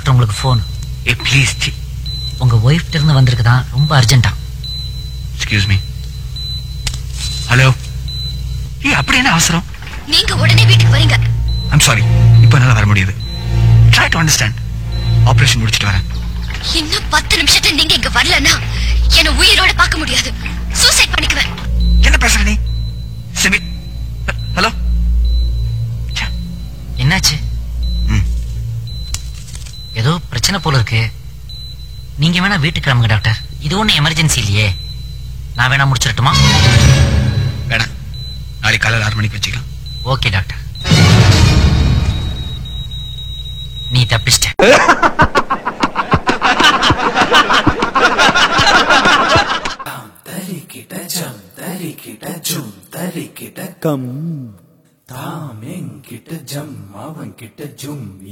Doctor உங்களுக்கு phone. Please. உங்க ஒய்ஃப்ட இருந்து வந்திருக்குதான், ரொம்ப அர்ஜென்ட்டா. Excuse me. ஹலோ. அப்படி என்ன அவசரம்? நீங்க உடனே வீட்டுக்கு வரீங்க. ஐம் சாரி, இப்ப என்னால வர முடியாது. Try to understand. ஆபரேஷன் முடிச்சிட்டு வரேன். இன்னும் 10 நிமிஷத்துல நீங்க இங்க வரலன்னா என்ன உயிரோட பார்க்க முடியாது. சூசைட் பண்ணிக்குவேன். என்ன பேசுற நீ? சிமி. ஹலோ. என்னாச்சு? ஏதோ பிரச்சனை போல இருக்கு. நீங்க வேணா வீட்டுக்கு கிளம்புங்க டாக்டர். இது ஒண்ணு எமர்ஜென்சி இல்லையே. நான் வேணா முடிச்சிடட்டுமா? வேணாம், நாளைக்கு காலையில் 6 மணிக்கு வச்சுக்கலாம். Okay doctor. நீ தப்பிச்சிட்ட. கம் தாம் எங்கிட்ட ஜம் அவன் கிட்ட ஜும்